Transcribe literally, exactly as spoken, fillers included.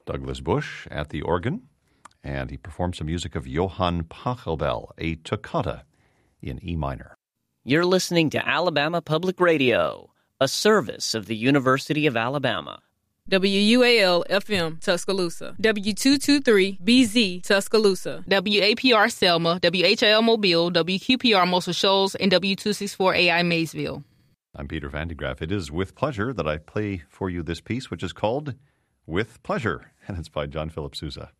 Douglas Bush at the organ, and he performed some music of Johann Pachelbel, a toccata in E minor. You're listening to Alabama Public Radio, a service of the University of Alabama. W U A L F M Tuscaloosa, W two twenty-three B Z Tuscaloosa, W A P R Selma, W H I L Mobile, W Q P R Muscle Shoals, and W two sixty-four A I Maysville. I'm Peter Van de Graaff. It is with pleasure that I play for you this piece, which is called With Pleasure, and it's by John Philip Sousa.